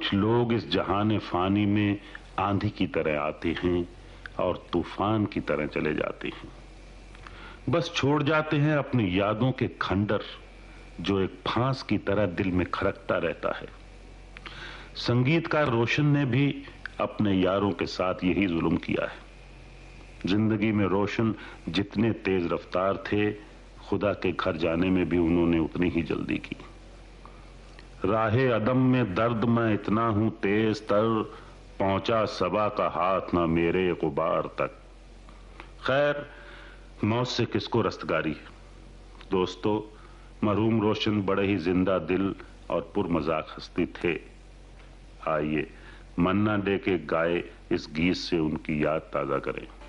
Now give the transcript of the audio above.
कुछ लोग इस जहान फानी में आंधी की तरह आते हैं और तूफान की तरह चले जाते हैं। बस छोड़ जाते हैं अपनी यादों के खंडर, जो एक फांस की तरह दिल में खड़कता रहता है। संगीतकार रोशन ने भी अपने यारों के साथ यही जुल्म किया है। जिंदगी में रोशन जितने तेज रफ्तार थे, खुदा के घर जाने में भी उन्होंने उतनी ही जल्दी की। राहे अदम में दर्द मैं इतना हूं तेज तर, पहुंचा सबा का हाथ ना मेरे गुबार तक। खैर, मौत से किसको रस्तगारी है। दोस्तों, मरहूम रोशन बड़े ही जिंदा दिल और पुरमजाक हस्ती थे। आइए मन्ना डे के गाए इस गीत से उनकी याद ताजा करें।